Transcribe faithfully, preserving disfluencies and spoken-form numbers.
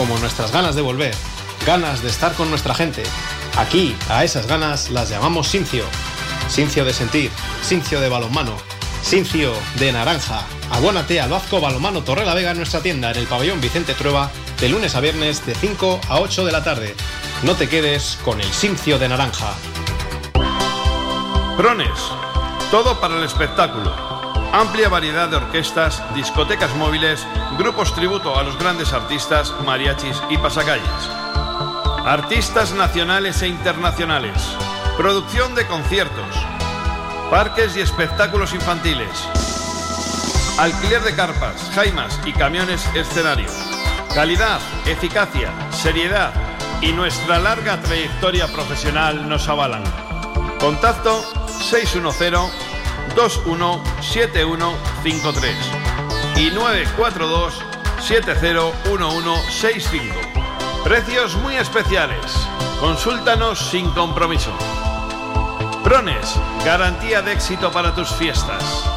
como nuestras ganas de volver, ganas de estar con nuestra gente. Aquí, a esas ganas las llamamos Sincio. Sincio de sentir, Sincio de balonmano, Sincio de naranja. Abónate al Bazco Balonmano Torrelavega en nuestra tienda en el pabellón Vicente Trueba de lunes a viernes de cinco a ocho de la tarde. No te quedes con el Sincio de naranja. Prones, todo para el espectáculo. Amplia variedad de orquestas, discotecas móviles, grupos tributo a los grandes artistas, mariachis y pasacalles. Artistas nacionales e internacionales. Producción de conciertos. Parques y espectáculos infantiles. Alquiler de carpas, jaimas y camiones escenario. Calidad, eficacia, seriedad y nuestra larga trayectoria profesional nos avalan. Contacto seis uno cero, dos uno siete uno cinco tres y nueve cuatro dos, siete cero uno uno seis cinco. Precios muy especiales. Consúltanos sin compromiso. Prones, garantía de éxito para tus fiestas.